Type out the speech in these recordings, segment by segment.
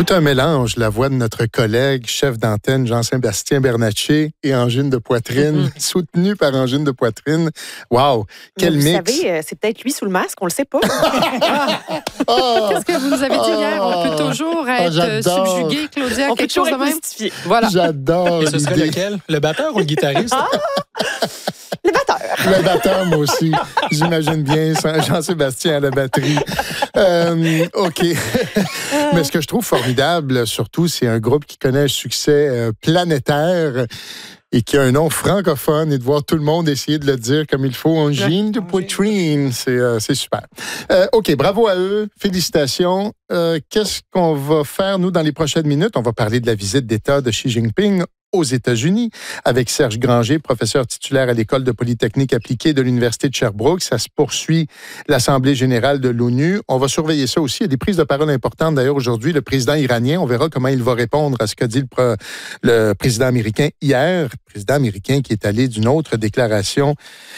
Tout un mélange, la voix de notre collègue, chef d'antenne Jean-Sébastien Bernatchez et Angine de Poitrine, soutenu par Angine de Poitrine. Wow, quel mix! Vous savez, c'est peut-être lui sous le masque, on le sait pas. Qu'est-ce que vous nous avez dit hier? On peut toujours être subjugué, Claudia, On peut quelque chose de toujours être même? mystifié. Voilà. J'adore Et ce serait l'idée. lequel? Le batteur ou le guitariste? Le batteur. Le batteur, moi aussi. J'imagine bien Jean-Sébastien à la batterie. OK. Mais ce que je trouve formidable, surtout, c'est un groupe qui connaît un succès planétaire et qui a un nom francophone, et de voir tout le monde essayer de le dire comme il faut, Angine de Poitrine. C'est super. OK, bravo à eux. Félicitations. Qu'est-ce qu'on va faire, nous, dans les prochaines minutes? On va parler de la visite d'État de Xi Jinping aux États-Unis avec Serge Granger, professeur titulaire à l'École de Polytechnique appliquée de l'Université de Sherbrooke. Ça se poursuit l'Assemblée générale de l'ONU. On va surveiller ça aussi. Il y a des prises de parole importantes. D'ailleurs, aujourd'hui, le président iranien, on verra comment il va répondre à ce qu'a dit le président américain hier. Le président américain qui est allé d'une autre déclaration,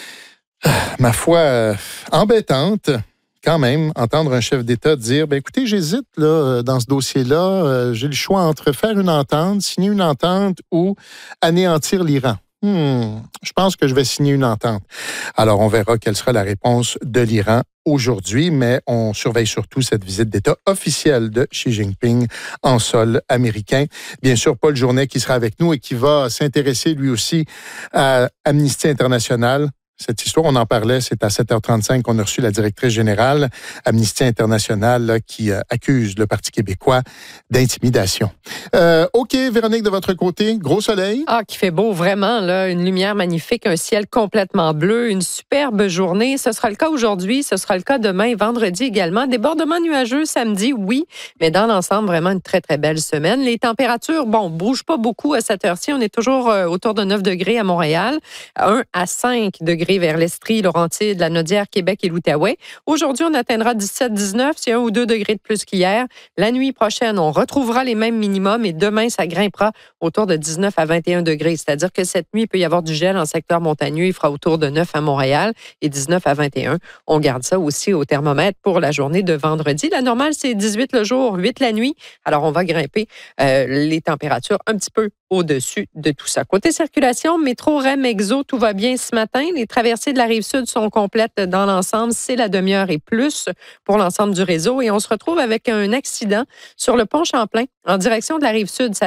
ma foi, embêtante. Quand même, entendre un chef d'État dire, écoutez, j'hésite là dans ce dossier-là, j'ai le choix entre faire une entente, signer une entente ou anéantir l'Iran. Je pense que je vais signer une entente. Alors, on verra quelle sera la réponse de l'Iran aujourd'hui, mais on surveille surtout cette visite d'État officielle de Xi Jinping en sol américain. Bien sûr, Paul Journet qui sera avec nous et qui va s'intéresser lui aussi à Amnesty International. Cette histoire, on en parlait, c'est à 7h35 qu'on a reçu la directrice générale Amnesty International là, qui accuse le Parti québécois d'intimidation. OK, Véronique, de votre côté, gros soleil. Ah, qui fait beau, vraiment, là, une lumière magnifique, un ciel complètement bleu, une superbe journée. Ce sera le cas aujourd'hui, ce sera le cas demain, vendredi également. Débordement nuageux samedi, oui, mais dans l'ensemble, vraiment une très, très belle semaine. Les températures, bougent pas beaucoup à cette heure-ci. On est toujours autour de 9 degrés à Montréal, 1 à 5 degrés vers l'Estrie, Laurentides, la Naudière, Québec et l'Outaouais. Aujourd'hui, on atteindra 17-19, c'est 1 ou 2 degrés de plus qu'hier. La nuit prochaine, on retrouvera les mêmes minimums et demain, ça grimpera autour de 19 à 21 degrés. C'est-à-dire que cette nuit, il peut y avoir du gel en secteur montagneux. Il fera autour de 9 à Montréal et 19 à 21. On garde ça aussi au thermomètre pour la journée de vendredi. La normale, c'est 18 le jour, 8 la nuit. Alors, on va grimper les températures un petit peu au-dessus de tout ça. Côté circulation, métro, REM, Exo, tout va bien ce matin. Les traversées de la Rive-Sud sont complètes dans l'ensemble. C'est la demi-heure et plus pour l'ensemble du réseau. Et on se retrouve avec un accident sur le pont Champlain en direction de la Rive-Sud.